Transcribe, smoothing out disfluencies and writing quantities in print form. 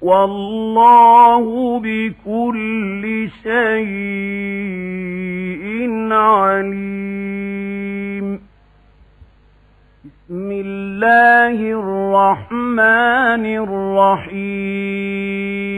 والله بكل شيء عليم. بسم الله الرحمن الرحيم.